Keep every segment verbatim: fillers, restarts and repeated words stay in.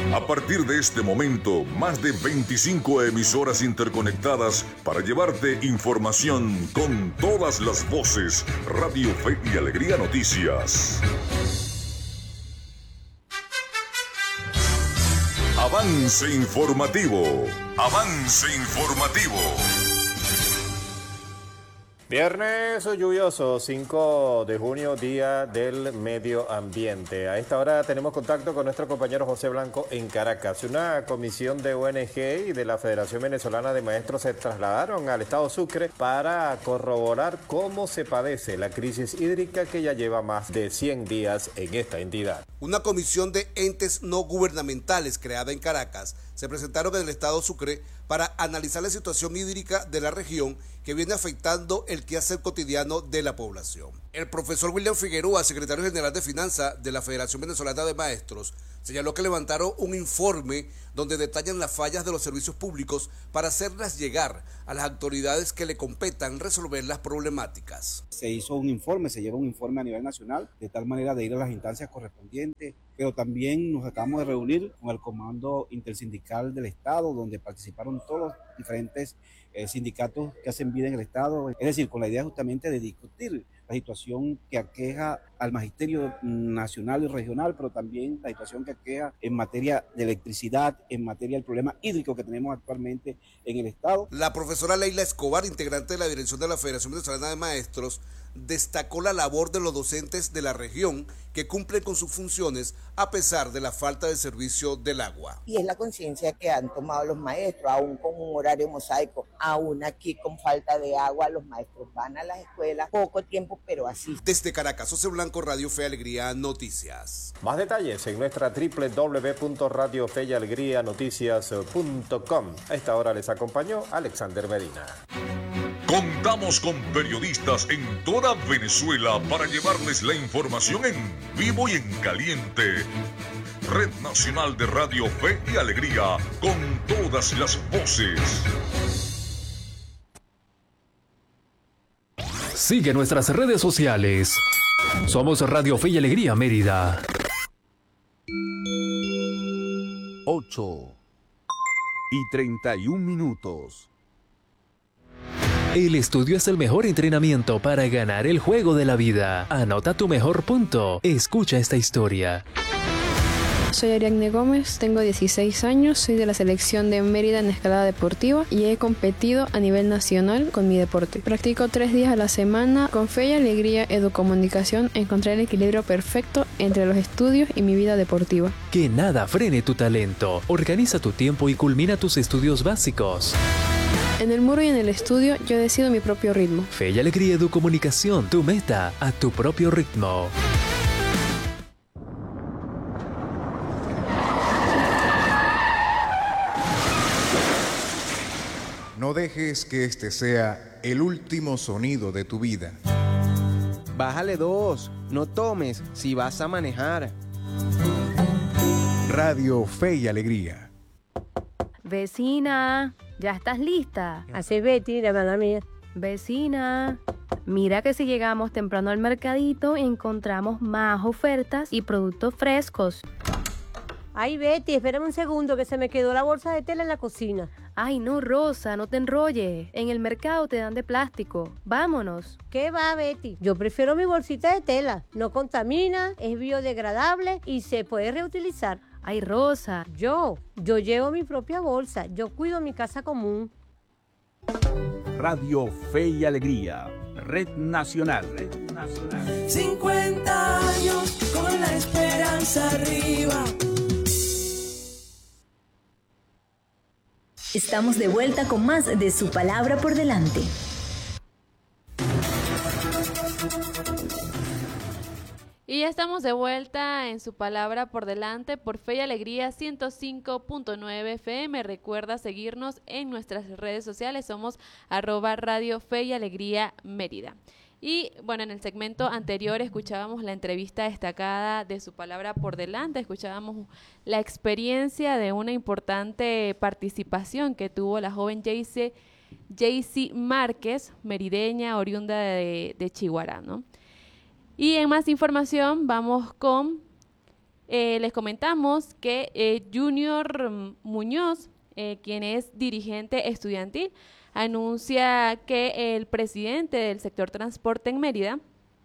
A partir de este momento, más de veinticinco emisoras interconectadas para llevarte información con todas las voces. Radio Fe y Alegría Noticias. Avance informativo. Avance informativo. Viernes lluvioso, cinco de junio, Día del Medio Ambiente. A esta hora tenemos contacto con nuestro compañero José Blanco en Caracas. Una comisión de O N G y de la Federación Venezolana de Maestros se trasladaron al estado Sucre para corroborar cómo se padece la crisis hídrica que ya lleva más de cien días en esta entidad. Una comisión de entes no gubernamentales creada en Caracas se presentaron en el estado Sucre para analizar la situación hídrica de la región que viene afectando el quehacer cotidiano de la población. El profesor William Figueroa, secretario general de Finanzas de la Federación Venezolana de Maestros, señaló que levantaron un informe donde detallan las fallas de los servicios públicos para hacerlas llegar a las autoridades que le competan resolver las problemáticas. Se hizo un informe, se lleva un informe a nivel nacional, de tal manera de ir a las instancias correspondientes, pero también nos acabamos de reunir con el Comando Intersindical del Estado, donde participaron todos los diferentes eh, sindicatos que hacen vida en el Estado, es decir, con la idea justamente de discutir la situación que aqueja al magisterio nacional y regional, pero también la situación que aqueja en materia de electricidad, en materia del problema hídrico que tenemos actualmente en el Estado. La profesora Leila Escobar, integrante de la dirección de la Federación Venezolana de Maestros, destacó la labor de los docentes de la región que cumplen con sus funciones a pesar de la falta de servicio del agua. Y es la conciencia que han tomado los maestros, aún con un horario mosaico, aún aquí con falta de agua, los maestros van a las escuelas, poco tiempo, pero así. Desde Caracas, José Blanco, Radio Fe y Alegría Noticias. Más detalles en nuestra doble u doble u doble u punto radio fe y alegría noticias punto com. A esta hora les acompañó Alexander Medina. Contamos con periodistas en toda Venezuela para llevarles la información en vivo y en caliente. Red Nacional de Radio Fe y Alegría, con todas las voces. Sigue nuestras redes sociales. Somos Radio Fe y Alegría Mérida. ocho y treinta y un minutos. El estudio es el mejor entrenamiento para ganar el juego de la vida. Anota tu mejor punto. Escucha esta historia. Soy Ariadne Gómez, tengo dieciséis años, soy de la selección de Mérida en escalada deportiva y he competido a nivel nacional con mi deporte. Practico tres días a la semana. Con Fe y Alegría Educomunicación encontré el equilibrio perfecto entre los estudios y mi vida deportiva. Que nada frene tu talento. Organiza tu tiempo y culmina tus estudios básicos. En el muro y en el estudio yo decido mi propio ritmo. Fe y Alegría Educomunicación, tu meta a tu propio ritmo. No dejes que este sea el último sonido de tu vida. Bájale dos, no tomes si vas a manejar. Radio Fe y Alegría. Vecina, ¿ya estás lista? Así Betty, la hermana mía. Vecina, mira que si llegamos temprano al mercadito encontramos más ofertas y productos frescos. Ay, Betty, espérame un segundo que se me quedó la bolsa de tela en la cocina. Ay, no, Rosa, no te enrolles. En el mercado te dan de plástico. Vámonos. ¿Qué va, Betty? Yo prefiero mi bolsita de tela. No contamina, es biodegradable y se puede reutilizar. Ay, Rosa. Yo, yo llevo mi propia bolsa. Yo cuido mi casa común. Radio Fe y Alegría. Red Nacional. Red Nacional. cincuenta años con la esperanza arriba. Estamos de vuelta con más de Su Palabra por Delante. Y ya estamos de vuelta en Su Palabra por Delante por Fe y Alegría ciento cinco punto nueve F M. Recuerda seguirnos en nuestras redes sociales. Somos arroba Radio Fe y Alegría Mérida. Y bueno, en el segmento anterior escuchábamos la entrevista destacada de Su Palabra por Delante, escuchábamos la experiencia de una importante participación que tuvo la joven Jaycee Jaycee Márquez, merideña, oriunda de, de Chihuahua, ¿no? Y en más información vamos con Eh, les comentamos que eh, Junior Muñoz, eh, quien es dirigente estudiantil, anuncia que el presidente del sector transporte en Mérida,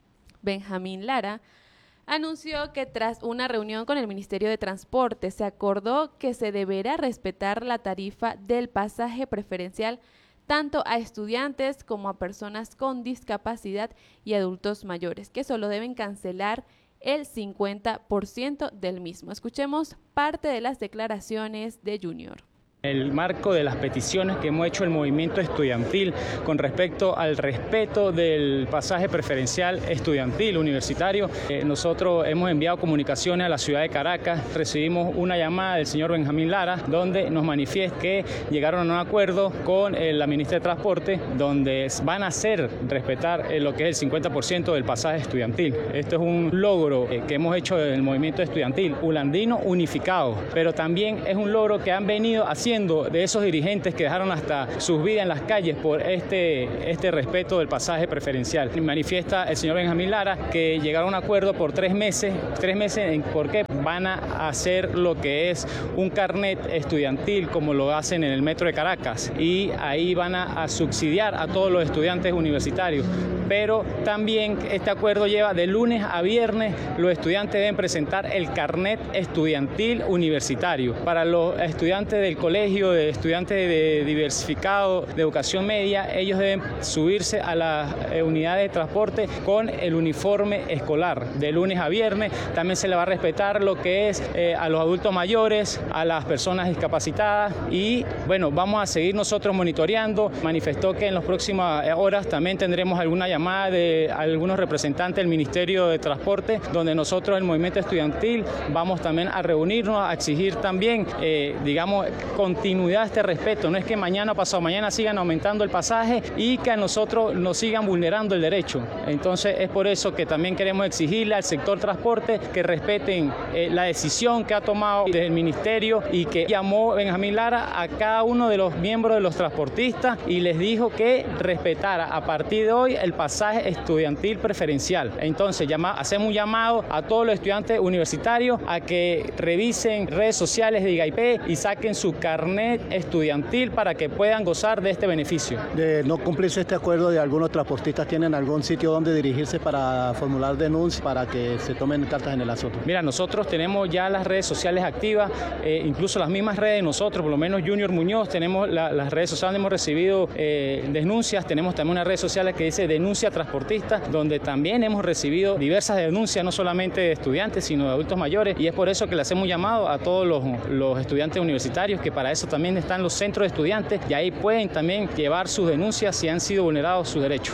Benjamín Lara, anunció que tras una reunión con el Ministerio de Transporte se acordó que se deberá respetar la tarifa del pasaje preferencial tanto a estudiantes como a personas con discapacidad y adultos mayores, que solo deben cancelar el cincuenta por ciento del mismo. Escuchemos parte de las declaraciones de Junior. El marco de las peticiones que hemos hecho el movimiento estudiantil con respecto al respeto del pasaje preferencial estudiantil universitario, eh, nosotros hemos enviado comunicaciones a la ciudad de Caracas, recibimos una llamada del señor Benjamín Lara donde nos manifiesta que llegaron a un acuerdo con eh, la ministra de Transporte donde van a hacer respetar eh, lo que es el cincuenta por ciento del pasaje estudiantil. Esto es un logro eh, que hemos hecho en el movimiento estudiantil, ulandino unificado, pero también es un logro que han venido haciendo de esos dirigentes que dejaron hasta sus vidas en las calles por este, este respeto del pasaje preferencial. Manifiesta el señor Benjamín Lara que llegaron a un acuerdo por tres meses, tres meses en por qué van a hacer lo que es un carnet estudiantil como lo hacen en el metro de Caracas y ahí van a, a subsidiar a todos los estudiantes universitarios. Pero también este acuerdo lleva de lunes a viernes los estudiantes deben presentar el carnet estudiantil universitario. Para los estudiantes del colegio, de estudiantes de diversificado de educación media, ellos deben subirse a las unidades de transporte con el uniforme escolar de lunes a viernes. También se le va a respetar lo que es eh, a los adultos mayores, a las personas discapacitadas y bueno, vamos a seguir nosotros monitoreando. Manifestó que en las próximas horas también tendremos alguna llamada de algunos representantes del Ministerio de Transporte donde nosotros el movimiento estudiantil vamos también a reunirnos, a exigir también eh, digamos continuidad a este respeto. No es que mañana o pasado mañana sigan aumentando el pasaje y que a nosotros nos sigan vulnerando el derecho. Entonces es por eso que también queremos exigirle al sector transporte que respeten eh, la decisión que ha tomado desde el ministerio y que llamó Benjamín Lara a cada uno de los miembros de los transportistas y les dijo que respetara a partir de hoy el pasaje estudiantil preferencial. Entonces llama, hacemos un llamado a todos los estudiantes universitarios a que revisen redes sociales de I G A I P y saquen su carnet estudiantil para que puedan gozar de este beneficio. De no cumplirse este acuerdo, de algunos transportistas tienen algún sitio donde dirigirse para formular denuncias para que se tomen cartas en el asunto. Mira, nosotros tenemos ya las redes sociales activas, eh, incluso las mismas redes de nosotros, por lo menos Junior Muñoz, tenemos la, las redes sociales donde hemos recibido eh, denuncias, tenemos también una red social que dice denuncia transportista, donde también hemos recibido diversas denuncias, no solamente de estudiantes, sino de adultos mayores, y es por eso que le hacemos un llamado a todos los, los estudiantes universitarios, que para eso también están los centros de estudiantes, y ahí pueden también llevar sus denuncias si han sido vulnerados sus derechos.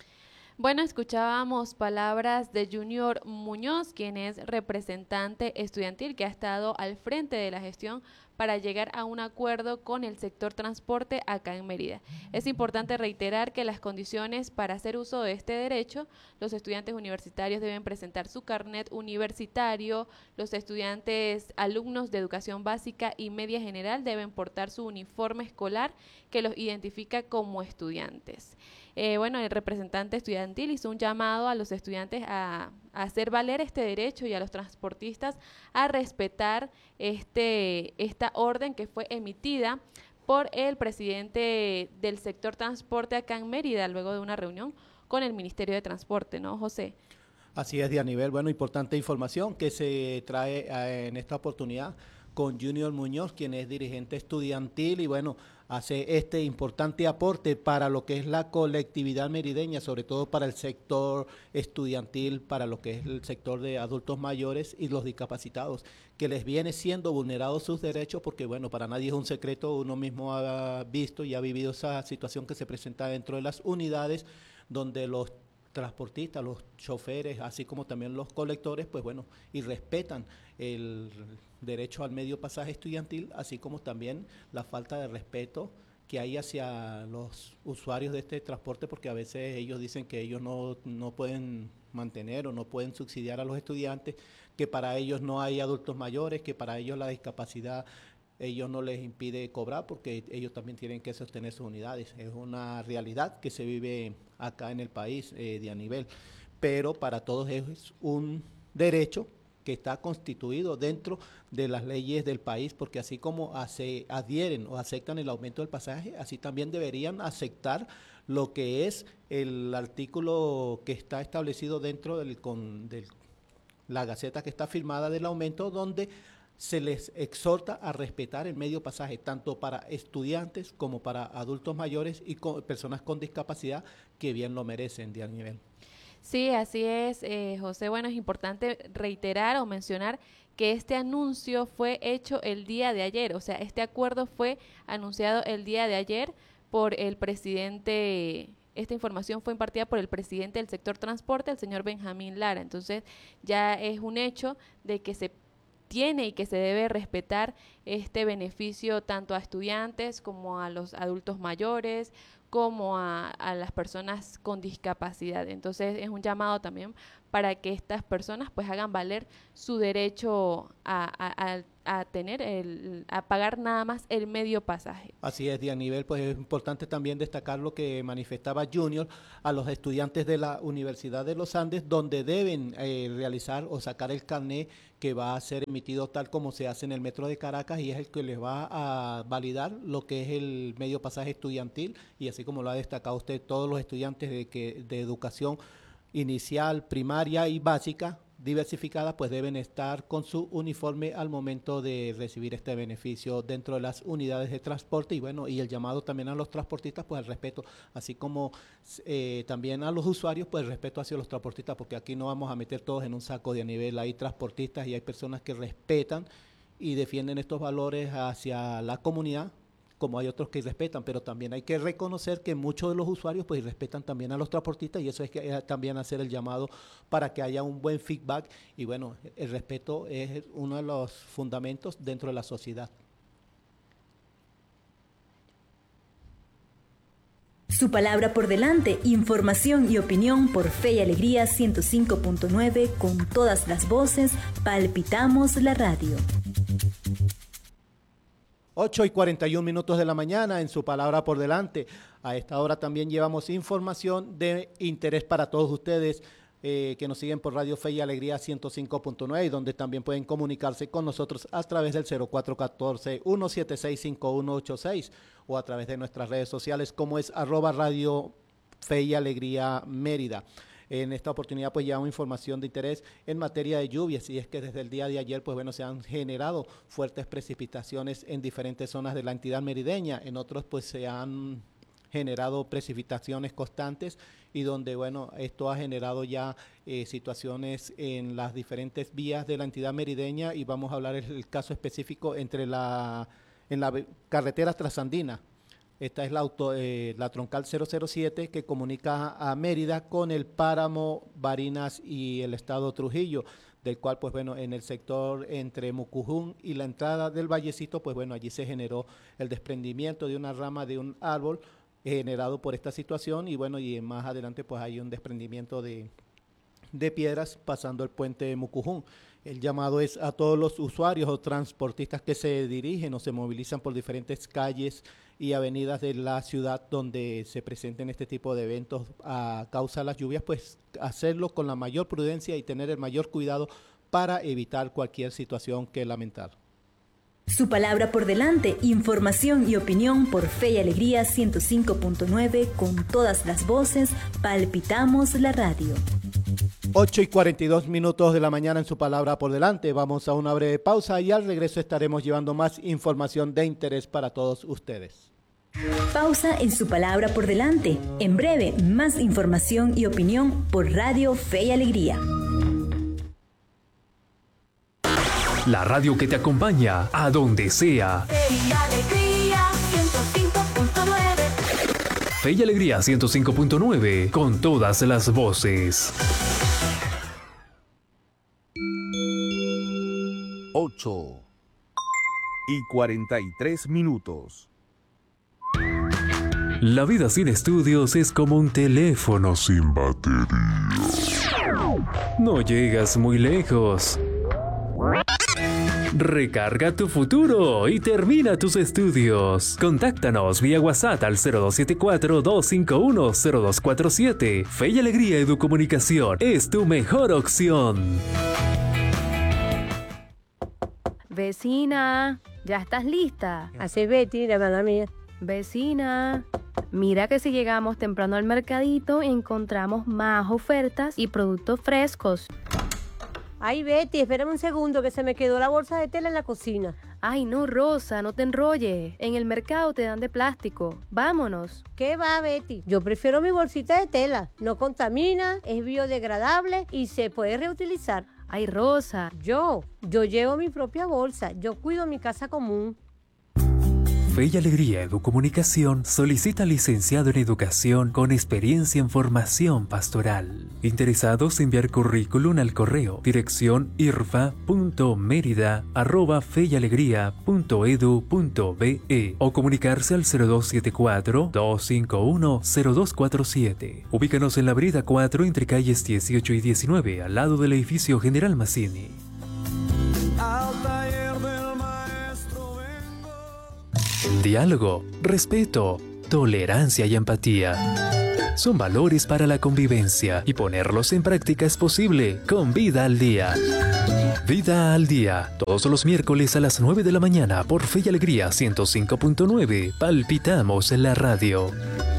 Bueno, escuchábamos palabras de Junior Muñoz, quien es representante estudiantil que ha estado al frente de la gestión para llegar a un acuerdo con el sector transporte acá en Mérida. Es importante reiterar que las condiciones para hacer uso de este derecho, los estudiantes universitarios deben presentar su carnet universitario, los estudiantes alumnos de educación básica y media general deben portar su uniforme escolar que los identifica como estudiantes. Eh, bueno, el representante estudiantil hizo un llamado a los estudiantes a, a hacer valer este derecho y a los transportistas a respetar este, esta orden que fue emitida por el presidente del sector transporte acá en Mérida, luego de una reunión con el Ministerio de Transporte, ¿no, José? Así es, Dianivel. Bueno, importante información que se trae eh, en esta oportunidad con Junior Muñoz, quien es dirigente estudiantil y bueno, hace este importante aporte para lo que es la colectividad merideña, sobre todo para el sector estudiantil, para lo que es el sector de adultos mayores y los discapacitados, que les viene siendo vulnerados sus derechos porque, bueno, para nadie es un secreto, uno mismo ha visto y ha vivido esa situación que se presenta dentro de las unidades donde los transportistas, los choferes, así como también los colectores, pues bueno, y respetan el derecho al medio pasaje estudiantil, así como también la falta de respeto que hay hacia los usuarios de este transporte, porque a veces ellos dicen que ellos no, no pueden mantener o no pueden subsidiar a los estudiantes, que para ellos no hay adultos mayores, que para ellos la discapacidad ellos no les impide cobrar porque ellos también tienen que sostener sus unidades. Es una realidad que se vive acá en el país eh, de a nivel, pero para todos es un derecho que está constituido dentro de las leyes del país, porque así como hace, adhieren o aceptan el aumento del pasaje, así también deberían aceptar lo que es el artículo que está establecido dentro del, con, del la gaceta que está firmada del aumento, donde se les exhorta a respetar el medio pasaje, tanto para estudiantes como para adultos mayores y con personas con discapacidad que bien lo merecen de nivel. Sí, así es, eh, José. Bueno, es importante reiterar o mencionar que este anuncio fue hecho el día de ayer, o sea, este acuerdo fue anunciado el día de ayer por el presidente. Esta información fue impartida por el presidente del sector transporte, el señor Benjamín Lara. Entonces, ya es un hecho de que se tiene y que se debe respetar este beneficio tanto a estudiantes como a los adultos mayores, como a, a las personas con discapacidad. Entonces es un llamado también para que estas personas pues hagan valer su derecho a, a, a, a tener el, a pagar nada más el medio pasaje. Así es, y a nivel pues es importante también destacar lo que manifestaba Junior a los estudiantes de la Universidad de los Andes, donde deben eh, realizar o sacar el carnet que va a ser emitido tal como se hace en el Metro de Caracas, y es el que les va a validar lo que es el medio pasaje estudiantil, y así como lo ha destacado usted, todos los estudiantes de que de educación inicial, primaria y básica diversificada, pues deben estar con su uniforme al momento de recibir este beneficio dentro de las unidades de transporte. Y bueno, y el llamado también a los transportistas, pues el respeto, así como eh, también a los usuarios, pues el respeto hacia los transportistas, porque aquí no vamos a meter todos en un saco de a nivel. Hay transportistas y hay personas que respetan y defienden estos valores hacia la comunidad, como hay otros que respetan, pero también hay que reconocer que muchos de los usuarios pues respetan también a los transportistas, y eso es que es también hacer el llamado para que haya un buen feedback. Y bueno, el respeto es uno de los fundamentos dentro de la sociedad. Su palabra por delante, información y opinión por Fe y Alegría ciento cinco punto nueve, con todas las voces, palpitamos la radio. ocho y cuarenta y un minutos de la mañana en su palabra por delante. A esta hora también llevamos información de interés para todos ustedes eh, que nos siguen por Radio Fe y Alegría ciento cinco punto nueve, y donde también pueden comunicarse con nosotros a través del cero cuatro uno cuatro, uno siete seis, cinco uno ocho seis o a través de nuestras redes sociales como es arroba Radio Fe y Alegría Mérida. En esta oportunidad pues llevamos información de interés en materia de lluvias, y es que desde el día de ayer pues bueno se han generado fuertes precipitaciones en diferentes zonas de la entidad merideña. En otros pues se han generado precipitaciones constantes, y donde bueno esto ha generado ya eh, situaciones en las diferentes vías de la entidad merideña, y vamos a hablar el, el caso específico entre la en la carretera trasandina. Esta es la, auto, eh, la troncal cero cero siete que comunica a Mérida con el páramo Barinas y el estado Trujillo, del cual pues bueno en el sector entre Mucujún y la entrada del Vallecito pues bueno allí se generó el desprendimiento de una rama de un árbol generado por esta situación, y bueno y más adelante pues hay un desprendimiento de, de piedras pasando el puente de Mucujún. El llamado es a todos los usuarios o transportistas que se dirigen o se movilizan por diferentes calles y avenidas de la ciudad donde se presenten este tipo de eventos a causa de las lluvias, pues hacerlo con la mayor prudencia y tener el mayor cuidado para evitar cualquier situación que lamentar. Su palabra por delante, información y opinión por Fe y Alegría ciento cinco punto nueve, con todas las voces, palpitamos la radio. ocho y cuarenta y dos minutos de la mañana en su palabra por delante. Vamos a una breve pausa y al regreso estaremos llevando más información de interés para todos ustedes. Pausa en su palabra por delante. En breve, más información y opinión por Radio Fe y Alegría. La radio que te acompaña a donde sea. Fe y Alegría ciento cinco punto nueve. Fe y Alegría ciento cinco punto nueve, con todas las voces. ocho y cuarenta y tres minutos. La vida sin estudios es como un teléfono sin batería. No llegas muy lejos. Recarga tu futuro y termina tus estudios. Contáctanos vía WhatsApp al cero dos siete cuatro, dos cinco uno, cero dos cuatro siete. Fe y Alegría Educomunicación es tu mejor opción. Vecina, ¿ya estás lista? Así Betty, la hermana mía. Vecina, mira que si llegamos temprano al mercadito encontramos más ofertas y productos frescos. Ay, Betty, espérame un segundo que se me quedó la bolsa de tela en la cocina. Ay, no, Rosa, no te enrolles. En el mercado te dan de plástico. Vámonos. ¿Qué va, Betty? Yo prefiero mi bolsita de tela. No contamina, es biodegradable y se puede reutilizar. Ay, Rosa. Yo, yo llevo mi propia bolsa. Yo cuido mi casa común. Fe y Alegría Educomunicación solicita licenciado en Educación con experiencia en formación pastoral. Interesados en enviar currículum al correo dirección irfa punto merida arroba fe y alegría punto edu punto be o comunicarse al cero dos siete cuatro, dos cinco uno, cero dos cuatro siete. Ubícanos en la Brida cuatro entre calles dieciocho y diecinueve al lado del edificio General Mazzini. Diálogo, respeto, tolerancia y empatía son valores para la convivencia y ponerlos en práctica es posible con Vida al Día. Vida al Día, todos los miércoles a las nueve de la mañana por Fe y Alegría ciento cinco punto nueve. Palpitamos en la radio.